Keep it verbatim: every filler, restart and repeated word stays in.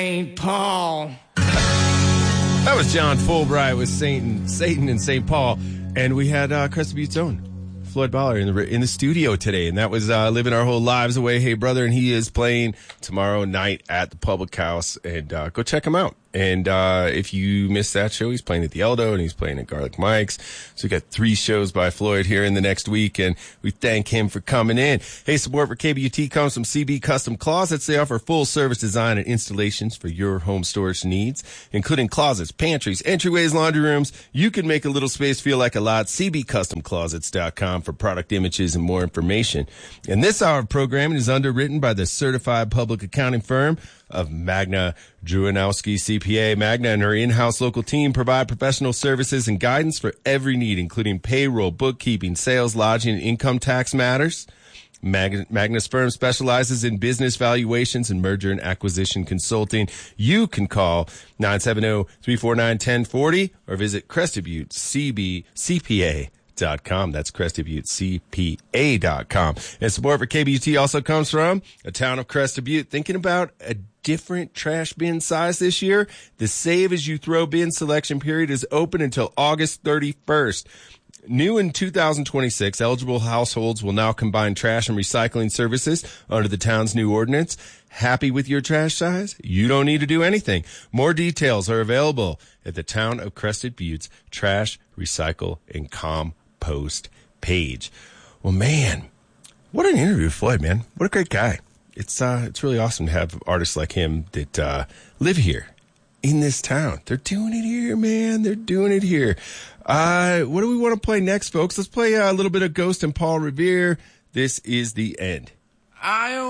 Saint Paul. That was John Fulbright with Satan, Satan and Saint Paul. And we had uh, Crested Butte's own Floyd Baller in the in the studio today, and that was uh, Living Our Whole Lives Away. Hey, brother, and he is playing tomorrow night at the Public House, and uh, go check him out. And uh, if you missed that show, he's playing at the Eldo, and he's playing at Garlic Mike's. So we got three shows by Floyd here in the next week, and we thank him for coming in. Hey, support for K B U T comes from C B Custom Closets. They offer full-service design and installations for your home storage needs, including closets, pantries, entryways, laundry rooms. You can make a little space feel like a lot. C B Custom Closets dot com for product images and more information. And this hour of programming is underwritten by the certified public accounting firm of Magna Drewanowski C P A. Magna and her in-house local team provide professional services and guidance for every need, including payroll, bookkeeping, sales, lodging, and income tax matters. Mag- Magna's firm specializes in business valuations and merger and acquisition consulting. You can call nine seven zero, three four nine, one zero four zero or visit Crested Butte C B C P A dot com. That's Crested Butte C P A dot com. And support for K B U T also comes from a town of Crested Butte. Thinking about a different trash bin size this year? The Save As You Throw bin selection period is open until August thirty-first. New in two thousand twenty-six, eligible households will now combine trash and recycling services under the town's new ordinance. Happy with your trash size? You don't need to do anything. More details are available at the Town of Crested Butte's Trash, Recycle, and Compost page. Well, man, what an interview with Floyd, man. What a great guy. It's uh, it's really awesome to have artists like him that uh, live here in this town. They're doing it here, man. They're doing it here. Uh, what do we want to play next, folks? Let's play uh, a little bit of Ghost and Paul Revere. This is The End. I